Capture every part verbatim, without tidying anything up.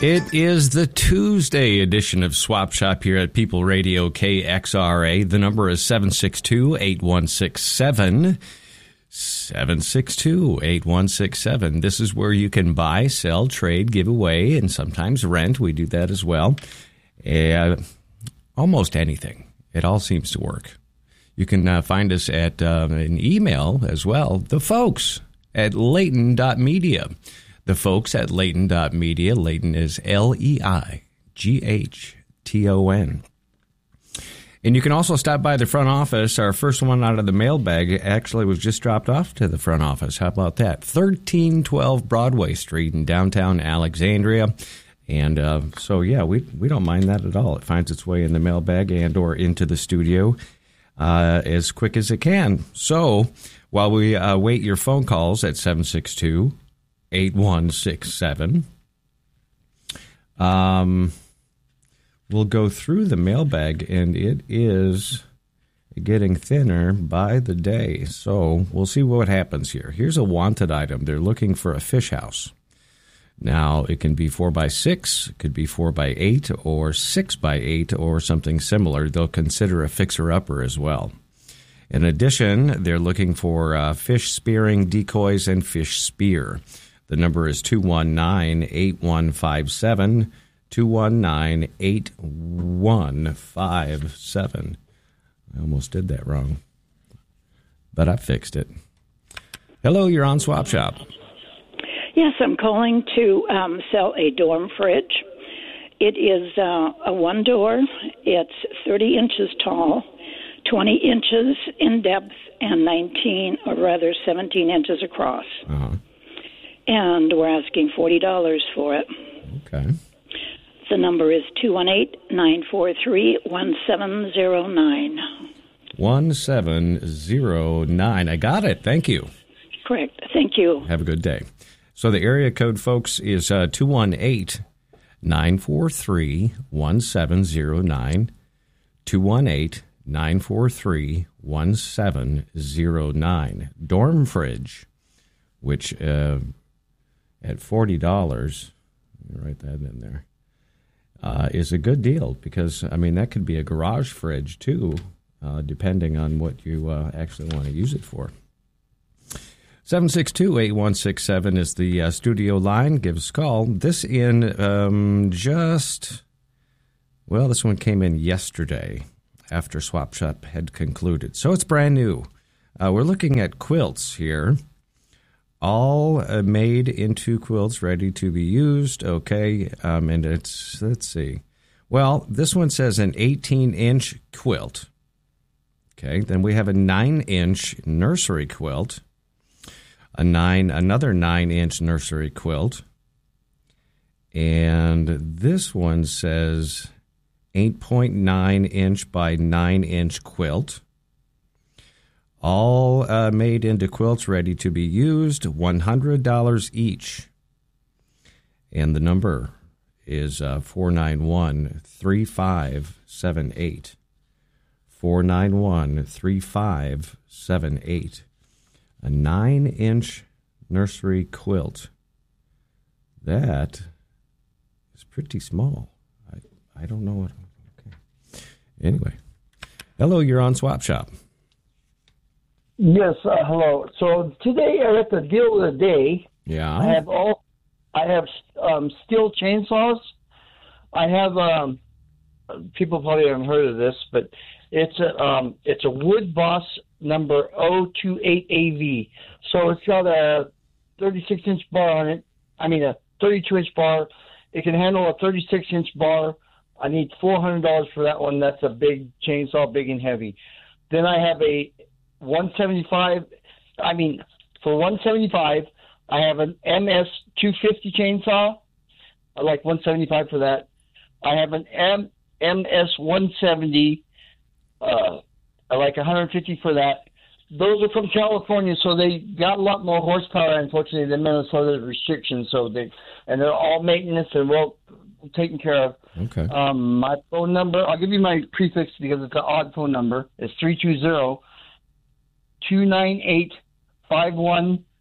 It is the Tuesday edition of Swap Shop here at People Radio K X R A. The number is seven six two, eight one six seven. seven six two, eight one six seven. This is where you can buy, sell, trade, give away, and sometimes rent. We do that as well. Uh, almost anything. It all seems to work. You can uh, find us at uh, an email as well. The folks at Layton dot media. The folks at Layton dot media. Layton is L E I G H T O N. And you can also stop by the front office. Our first one out of the mailbag actually was just dropped off to the front office. How about that? thirteen twelve Broadway Street in downtown Alexandria. And uh, so, yeah, we we don't mind that at all. It finds its way in the mailbag and or into the studio uh, as quick as it can. So while we uh, wait your phone calls at seven six two, eight one six seven, um, we'll go through the mailbag, and it is getting thinner by the day. So we'll see what happens here. Here's a wanted item. They're looking for a fish house. Now, it can be four by six, it could be four by eight, or six by eight, or something similar. They'll consider a fixer-upper as well. In addition, they're looking for uh, fish spearing decoys and fish spear. The number is two one nine, eight one five seven, two one nine, eight one five seven. I almost did that wrong, but I fixed it. Hello, you're on Swap Shop. Yes, I'm calling to um, sell a dorm fridge. It is uh, a one door. It's thirty inches tall, twenty inches in depth, and nineteen, or rather seventeen inches across. Uh-huh. And we're asking forty dollars for it. Okay. The number is two one eight, nine four three, one seven zero nine. one seven zero nine. I got it. Thank you. Correct. Thank you. Have a good day. So the area code, folks, is uh, two one eight, nine four three, one seven zero nine. two one eight, nine four three, one seven zero nine. Dorm fridge, which uh, at forty dollars, let me write that in there, uh, is a good deal because, I mean, that could be a garage fridge, too, uh, depending on what you uh, actually want to use it for. seven six two, eight one six seven is the uh, studio line. Give us a call. This in um, just, well, this one came in yesterday after Swap Shop had concluded. So it's brand new. Uh, we're looking at quilts here. All uh, made into quilts, ready to be used. Okay, um, and it's, let's see. Well, this one says an eighteen-inch quilt. Okay, then we have a nine-inch nursery quilt. A nine, another nine-inch nursery quilt, and this one says eight point nine inch by nine inch quilt. All uh, made into quilts, ready to be used. One hundred dollars each, and the number is uh, four nine one, three five seven eight. Four nine one, three five seven eight. A nine-inch nursery quilt. That is pretty small. I I don't know what. Okay. Anyway, hello, you're on Swap Shop. Yes, uh, hello. So today I got the deal of the day. Yeah. I have all. I have um, steel chainsaws. I have. Um, people probably haven't heard of this, but it's a um, it's a Wood Boss number zero two eight A V. So it's got a thirty-six inch bar on it. I mean a thirty-two inch bar. It can handle a thirty-six inch bar. I need four hundred dollars for that one. That's a big chainsaw, big and heavy. Then I have a one seventy-five. I mean, for one seventy-five, I have an M S two fifty chainsaw. I like one seventy-five for that. I have an M MS one seventy. Uh, I like one hundred fifty for that. Those are from California, so they got a lot more horsepower, unfortunately, than Minnesota's restrictions. So they, and they're all maintenance and well taken care of. Okay. Um, my phone number, I'll give you my prefix because it's an odd phone number. It's three two zero, two nine eight, five one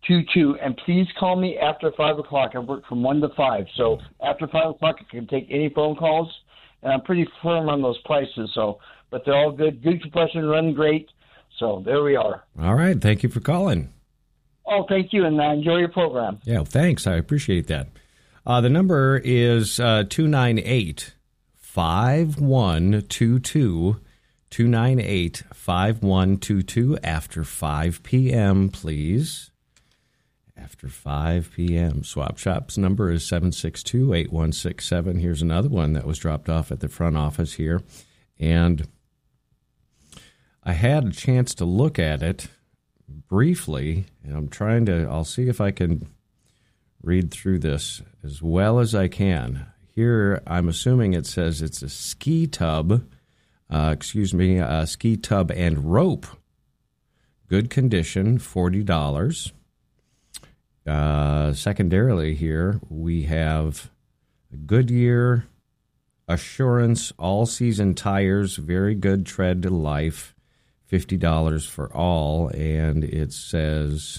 two two. And please call me after five o'clock. I work from one to five. So after five o'clock, I can take any phone calls. And I'm pretty firm on those prices. So, but they're all good. Good compression, run great. So there we are. All right. Thank you for calling. Oh, thank you. And I enjoy your program. Yeah, thanks. I appreciate that. Uh, the number is uh, two nine eight, five one two two, two nine eight, five one two two, after five p.m., please. After five p.m. Swap Shop's number is seven six two, eight one six seven. Here's another one that was dropped off at the front office here. And I had a chance to look at it briefly, and I'm trying to, I'll see if I can read through this as well as I can. Here, I'm assuming it says it's a ski tub, uh, excuse me, a ski tub and rope. Good condition, forty dollars. Uh, secondarily here, we have Goodyear Assurance all-season tires, very good tread to life, fifty dollars for all, and it says,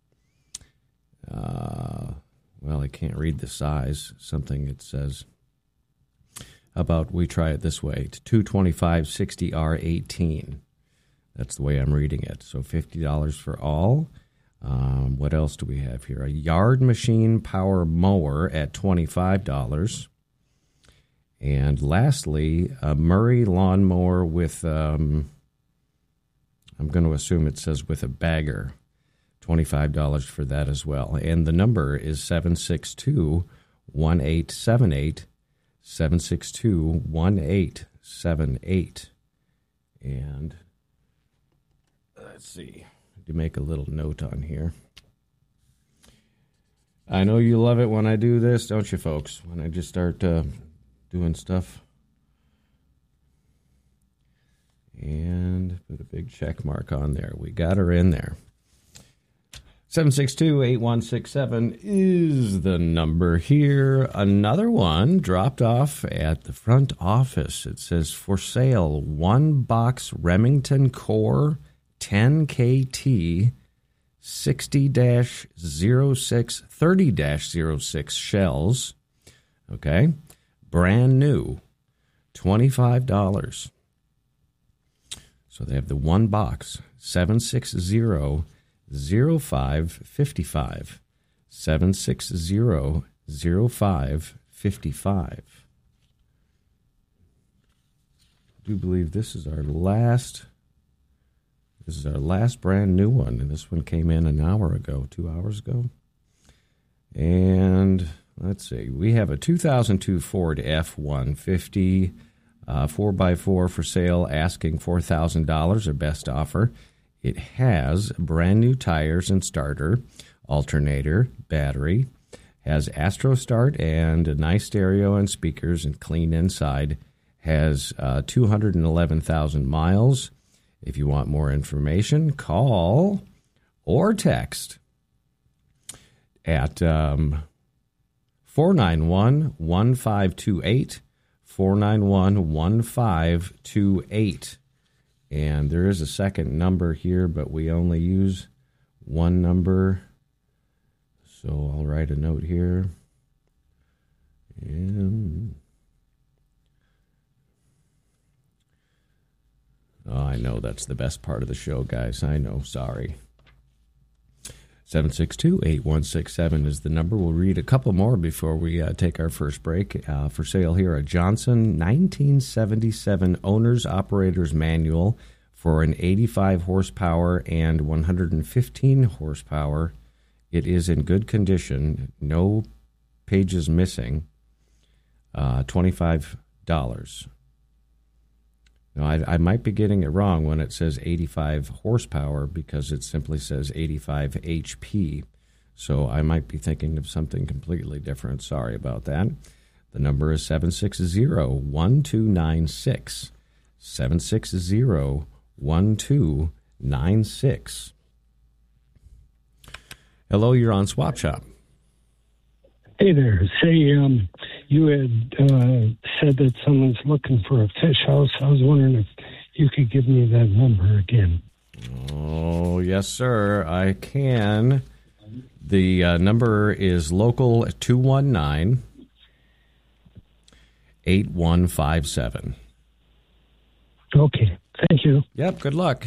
uh, well, I can't read the size, something it says about, we try it this way, two twenty-five sixty R eighteen. That's the way I'm reading it. So fifty dollars for all. Um, what else do we have here? A Yard Machine power mower at twenty-five dollars. And lastly, a Murray lawnmower with, um, I'm going to assume it says with a bagger, twenty-five dollars for that as well. And the number is seven six two, one eight seven eight, seven six two, one eight seven eight. And let's see, to make a little note on here. I know you love it when I do this, don't you, folks? When I just start uh, doing stuff. And put a big check mark on there. We got her in there. seven six two, eight one six seven is the number here. Another one dropped off at the front office. It says, for sale, one box Remington Core ten K T sixty dash zero six, thirty dash zero six shells. Okay. Brand new. twenty-five dollars. So they have the one box, seven six zero, zero five five five, seven six zero, zero five five five. I do believe this is our last, this is our last brand new one, and this one came in an hour ago, two hours ago. And let's see, we have a two thousand two Ford F one fifty, uh, four by four for sale, asking four thousand dollars, our best offer. It has brand new tires and starter, alternator, battery, has Astro Start and a nice stereo and speakers and clean inside, has uh, two hundred eleven thousand miles. If you want more information, call or text at um, four nine one, one five two eight, four nine one, one five two eight. And there is a second number here, but we only use one number. So I'll write a note here. And oh, I know that's the best part of the show, guys. I know. Sorry. seven six two, eight one six seven is the number. We'll read a couple more before we uh, take our first break. Uh, for sale here, a Johnson nineteen seventy-seven Owner's Operator's Manual for an eighty-five horsepower and one hundred fifteen horsepower. It is in good condition, no pages missing, uh, twenty-five dollars. Now, I, I might be getting it wrong when it says eighty-five horsepower because it simply says eighty-five H P. So I might be thinking of something completely different. Sorry about that. The number is seven six zero, one two nine six. seven six zero, one two nine six. Hello, you're on Swap Shop. Hey there. Say, um, you had uh, said that someone's looking for a fish house. I was wondering if you could give me that number again. Oh, yes, sir. I can. The uh, number is local two one nine, eight one five seven. Okay. Thank you. Yep, good luck.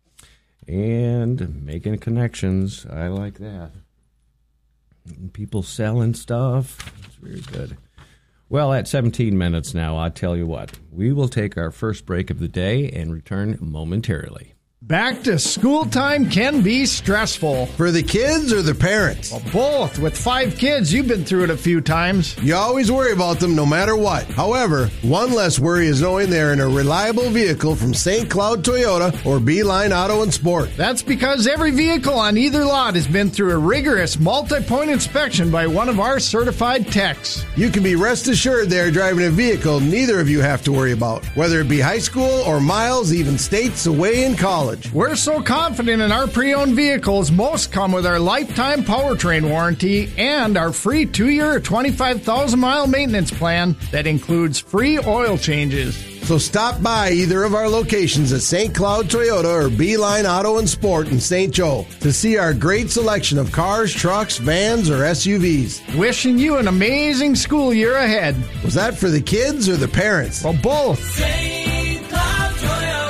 And making connections. I like that. People selling stuff. It's very good. Well, at seventeen minutes now, I'll tell you what. We will take our first break of the day and return momentarily. Back to school time can be stressful. For the kids or the parents? Well, both. With five kids, you've been through it a few times. You always worry about them no matter what. However, one less worry is knowing they're in a reliable vehicle from Saint Cloud Toyota or Beeline Auto and Sport. That's because every vehicle on either lot has been through a rigorous multi-point inspection by one of our certified techs. You can be rest assured they are driving a vehicle neither of you have to worry about, whether it be high school or miles, even states away in college. We're so confident in our pre-owned vehicles, most come with our lifetime powertrain warranty and our free two-year or twenty-five thousand mile maintenance plan that includes free oil changes. So stop by either of our locations at Saint Cloud Toyota or Beeline Auto and Sport in Saint Joe to see our great selection of cars, trucks, vans, or S U Vs. Wishing you an amazing school year ahead. Was that for the kids or the parents? Well, both. Saint Cloud Toyota.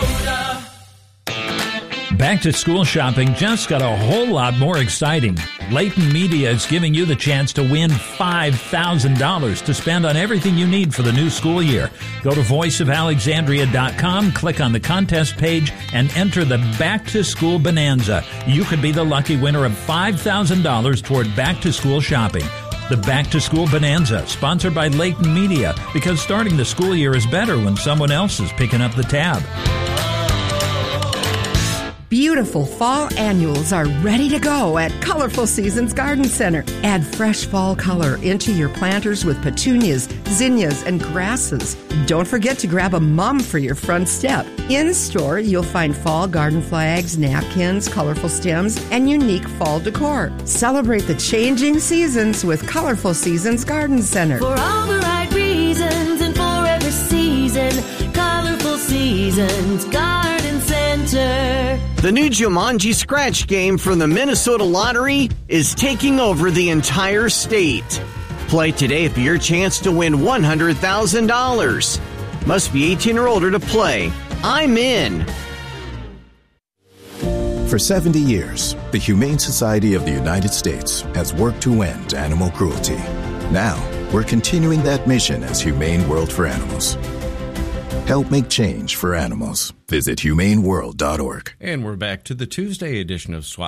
Back to school shopping just got a whole lot more exciting. Layton Media is giving you the chance to win five thousand dollars to spend on everything you need for the new school year. Go to voice of alexandria dot com, click on the contest page, and enter the Back to School Bonanza. You could be the lucky winner of five thousand dollars toward back to school shopping. The Back to School Bonanza, sponsored by Layton Media, because starting the school year is better when someone else is picking up the tab. Beautiful fall annuals are ready to go at Colorful Seasons Garden Center. Add fresh fall color into your planters with petunias, zinnias, and grasses. Don't forget to grab a mum for your front step. In store, you'll find fall garden flags, napkins, colorful stems, and unique fall decor. Celebrate the changing seasons with Colorful Seasons Garden Center. For all the right reasons and for every season, Colorful Seasons Garden Center. The new Jumanji scratch game from the Minnesota Lottery is taking over the entire state. Play today for your chance to win one hundred thousand dollars. Must be eighteen or older to play. I'm in. For seventy years, the Humane Society of the United States has worked to end animal cruelty. Now, we're continuing that mission as Humane World for Animals. Help make change for animals. Visit humane world dot org. And we're back to the Tuesday edition of SWAT